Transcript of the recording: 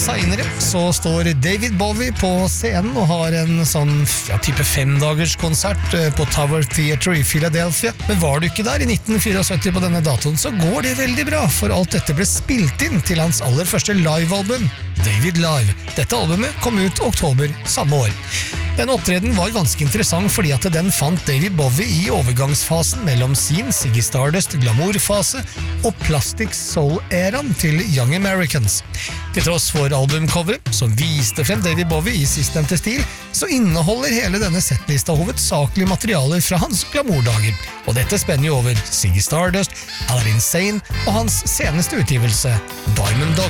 senere så står David Bowie på scenen og har en sånn type 5-dagers konsert på Tower Theatre i Philadelphia. Men var du ikke der i 1974 på denne datoen, så går det veldig bra, for alt dette ble spilt inn til hans aller første livealbum, David Live. Dette albumet kom ut oktober samme år. Den opptreden var ganske interessant fordi at den fant David Bowie i overgangsfasen mellom sin Ziggy Stardust glamourfase og Plastic Soul-æraen til Young Americans. Til tross for albumcoveret, som viste frem David Bowie i sistnevnte stil, så inneholder hele denne settlista hovedsakelig materialer fra hans glamourdager. Og dette spenner jo over Ziggy Stardust, Aladdin Sane og hans seneste utgivelse, Diamond Dogs.